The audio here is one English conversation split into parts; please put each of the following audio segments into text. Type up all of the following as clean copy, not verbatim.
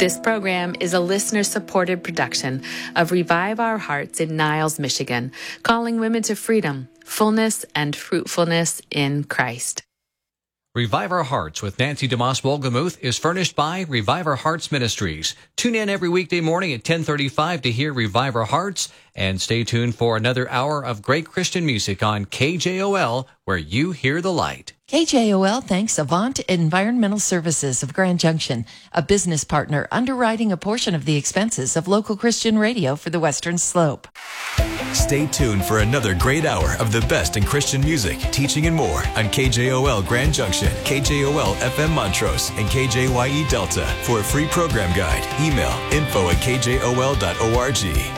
This program is a listener-supported production of Revive Our Hearts in Niles, Michigan, calling women to freedom, fullness, and fruitfulness in Christ. Revive Our Hearts with Nancy DeMoss Wolgemuth is furnished by Revive Our Hearts Ministries. Tune in every weekday morning at 10:35 to hear Revive Our Hearts, and stay tuned for another hour of great Christian music on KJOL, where you hear the light. KJOL thanks Avant Environmental Services of Grand Junction, a business partner underwriting a portion of the expenses of local Christian radio for the Western Slope. Stay tuned for another great hour of the best in Christian music, teaching, and more on KJOL Grand Junction, KJOL FM Montrose, and KJYE Delta. For a free program guide, email info@kjol.org.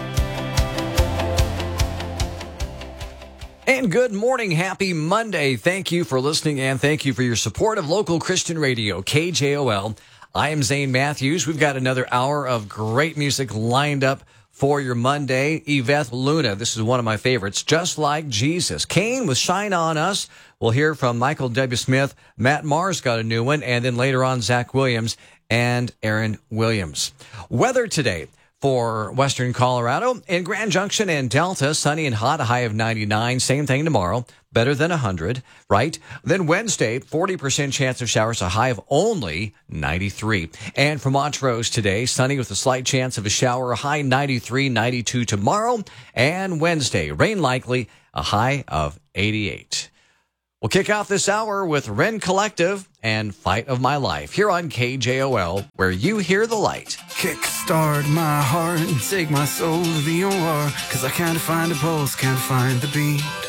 And good morning. Happy Monday. Thank you for listening, and thank you for your support of local Christian radio, KJOL. I am Zane Matthews. We've got another hour of great music lined up for your Monday. Yvette Luna, this is one of my favorites, Just Like Jesus. Kane with Shine On Us. We'll hear from Michael W. Smith. Matt Mars got a new one, and then later on, Zach Williams and Aaron Williams. Weather today for Western Colorado, in Grand Junction and Delta, sunny and hot, a high of 99. Same thing tomorrow, better than 100, right? Then Wednesday, 40% chance of showers, a high of only 93. And for Montrose today, sunny with a slight chance of a shower, a high 93, 92 tomorrow. And Wednesday, rain likely, a high of 88. We'll kick off this hour with Ren Collective and Fight of My Life here on KJOL, where you hear the light. Kickstart my heart and take my soul to the OR, 'cause I can't find a pulse, can't find the beat.